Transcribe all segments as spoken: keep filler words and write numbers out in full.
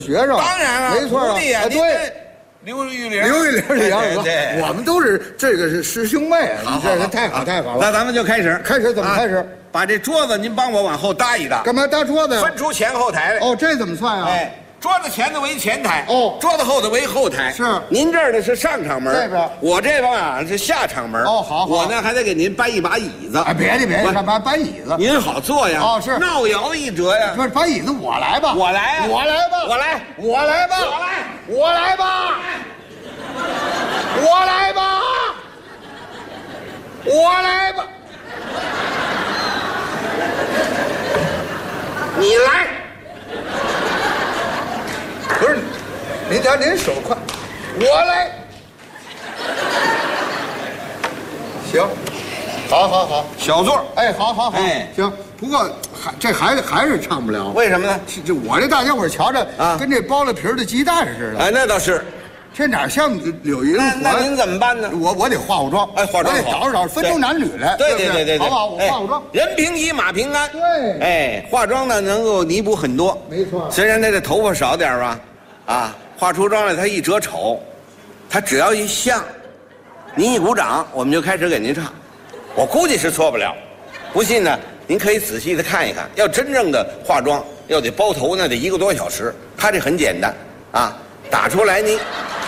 学生， 当然了， 没错啊， 啊， 对。 刘玉玲， 刘玉玲，李杨子， 对， 我们都是这个是师兄妹，你这是太好太好了。 那咱们就开始， 开始怎么开始？ 把这桌子您帮我往后搭一搭。 干嘛搭桌子呀？ 分出前后台来。 哦，这怎么算啊？ 哎，桌子前头为前台， 哦， 桌子后头为后台。 是， 您这儿呢是上场门， 这边我这边啊是下场门。 哦，好， 我呢还得给您搬一把椅子。 哎，别介别介，干嘛搬椅子？ 您好坐呀。 哦，是。 闹摇一折呀。 不是搬椅子，我来吧。 我来呀。 我来吧。 我来。 我来吧。 我来。 我来吧。我来吧，我来吧， 你来。 不是，您瞧您手快，我来。行，好好好， 小座。 哎，好好好， 哎， 行。不过还这还还是唱不了， 为什么呢？ 这我这大家伙瞧着啊， 跟这剥了皮的鸡蛋似的。 哎，那倒是。 这哪像柳银环？ 那您怎么办呢？ 我我得化化妆， 哎，化妆我得捯饬捯饬，分出男女来。 对对对对， 好不好？我化化妆， 人平一马平安。 对， 哎，化妆呢能够弥补很多。 没错。 虽然他这头发少点吧，啊，化出妆来他一折丑，他只要一像，您一鼓掌，我们就开始给您唱。我估计是错不了，不信呢，您可以仔细的看一看。要真正的化妆，要得包头，那得一个多小时。他这很简单啊，打出来您。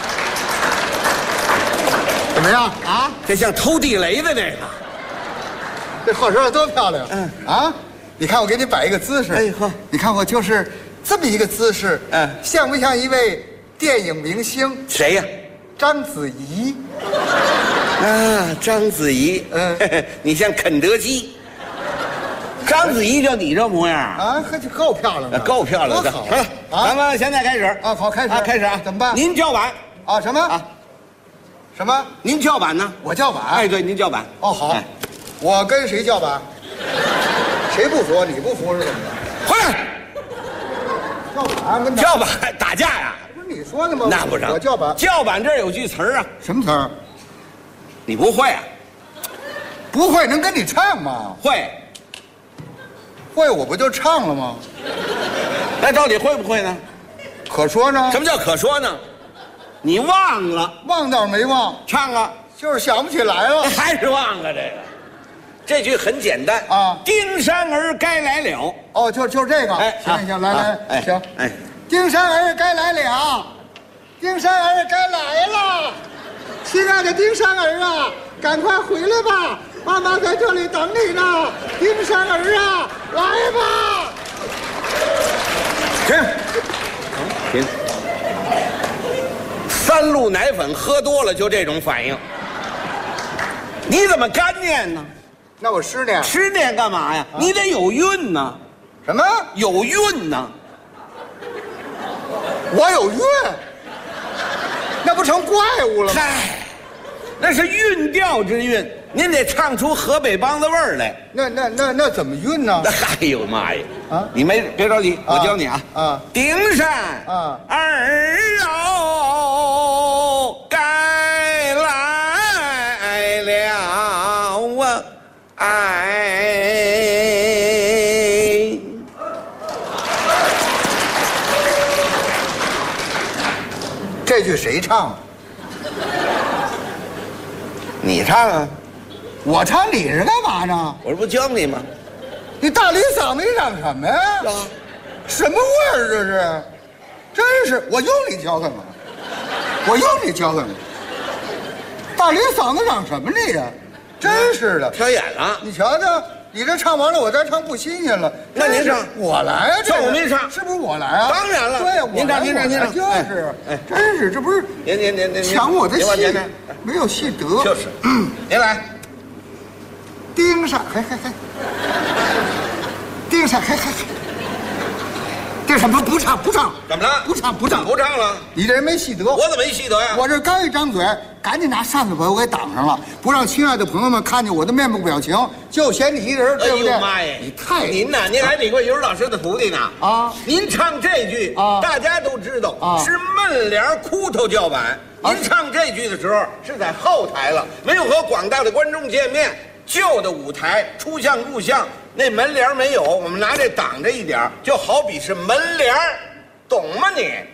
怎么样啊？ 这像偷地雷的这个， 这化妆多漂亮！ 嗯啊，你看我给你摆一个姿势， 哎呵， 你看我就是这么一个姿势， 嗯， 像不像一位电影明星？ 谁呀？ 章子怡。 啊，章子怡， 嗯， 你像肯德基。章子怡就你这模样啊，呵，就够漂亮的， 够漂亮的。 好好了，咱们现在开始啊，好，开始啊，开始啊， 怎么办？ 您叫板啊？什么啊？什么？ 您叫板呢？ 我叫板。 哎，对，您叫板。 哦，好，我跟谁叫板？谁不服？你不服是怎么着？ 回来！ 叫板跟叫板打架呀？ 不是你说的吗？ 那不成。 我叫板。 叫板这儿有句词儿啊。 什么词儿？ 你不会啊？ 不会能跟你唱吗？ 会。 会我不就唱了吗？ 那到底会不会呢？ 可说呢。 什么叫可说呢？你忘了？ 忘倒是没忘， 唱啊， 就是想不起来了。 还是忘了这个。这句很简单啊， 丁山儿该来了。 哦，就就这个。 哎， 行行，来来， 哎， 行。 哎， 丁山儿该来了，丁山儿该来了，亲爱的丁山儿啊，赶快回来吧，妈妈在这里等你呢。丁山儿啊，来吧。 停，停。三鹿奶粉喝多了就这种反应，你怎么干念呢？ 那我湿念。 湿念干嘛呀？啊、你得有韵呢。 什么？ 有韵呢？ 我有韵，那不成怪物了吗？ 嗨，那是韵调之韵，您得唱出河北梆子味儿来。 那那那那怎么韵呢？ 哎呦妈呀！ 啊， 你没别着急，我教你啊。 啊， 丁山啊儿哦，该来了啊！哎， 这句谁唱？ 你唱啊！ 我唱你是干嘛呢？ 我这不教你吗？ 你大ลิ้嗓子，你嚷什么呀？ 啊， 什么味儿这是？真是，我用你教干嘛？我用你教干嘛？大ลิ้嗓子嚷什么你呀？真是的， 挑眼了。 你瞧瞧，你这唱完了，我再唱不新鲜了。 那您唱， 我来啊！ 算我没唱， 是不是我来啊？ 当然了。 对呀， 您唱，您唱，您唱， 就是，哎，真是，这不是您您您您抢我的戏，没有戏得。 就是，您来。 盯上，嘿嘿嘿，盯上，嘿嘿嘿，这什么不唱不唱？ 怎么了？ 不唱不唱不唱了？ 你这人没戏得。 我怎么没戏得呀？ 我这刚一张嘴，赶紧拿扇子把我给挡上了，不让亲爱的朋友们看见我的面部表情，就嫌你一人，对不对？ 哎呦妈呀！ 你太您呐，您还李桂云老师的徒弟呢啊！ 您唱这句啊， 大家都知道啊， 是闷帘哭头叫板。您唱这句的时候是在后台了，没有和广大的观众见面。旧的舞台出像入像，那门帘没有，我们拿这挡着一点，就好比是门帘懂吗你？